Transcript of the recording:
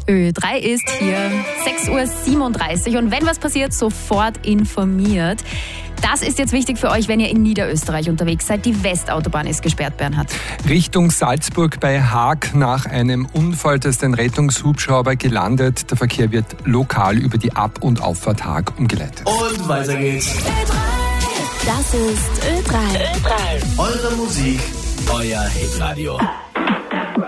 Ö3 ist hier, 6:37 Uhr. Und wenn was passiert, sofort informiert. Das ist jetzt wichtig für euch, wenn ihr in Niederösterreich unterwegs seid. Die Westautobahn ist gesperrt, Bernhard. Richtung Salzburg bei Haag nach einem Unfall, da ist ein Rettungshubschrauber gelandet. Der Verkehr wird lokal über die Ab- und Auffahrt Haag umgeleitet. Und weiter geht's. Das ist Ö3. Eure Musik, euer Hitradio.